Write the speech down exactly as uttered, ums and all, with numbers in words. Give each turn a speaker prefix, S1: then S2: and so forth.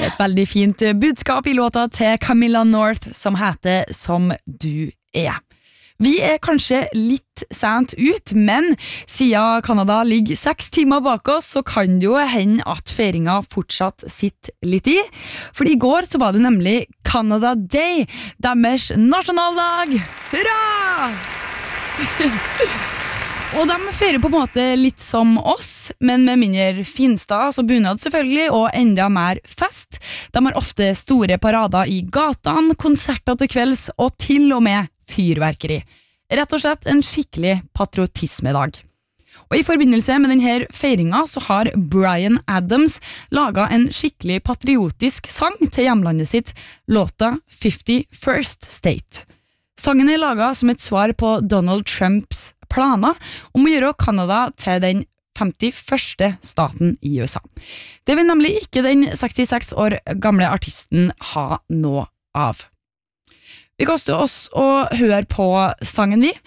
S1: Et veldig fint budskap i låta til Camilla North som heter Som du er. Vi er kanskje litt sent ut, men siden Canada ligger seks timer bak oss, så kan det jo hende at feiringa fortsatt sitter litt i. For i går så var det nemlig Canada Day, deres nasjonaldag. Hurra! Og de feirer på en måte litt som oss, men med mindre finstad, så bunad selvfølgelig, og enda mer fest. De har ofte store parader i gatene, konserter til kvelds, og til og med fyrverkeri. Rett og slett en skikkelig patriotismedag. Og i forbindelse med denne feiringa så har Bryan Adams laget en skikkelig patriotisk sang til hjemlandet sitt, låta fifty-first State. Sangen er laget som et svar på Donald Trumps planer om å gjøre Canada til den femtiførste staten i U S A. Det vil nemlig ikke den sekstiseks år gamle artisten ha noe av. Vi kaster oss og hører på sangen vi.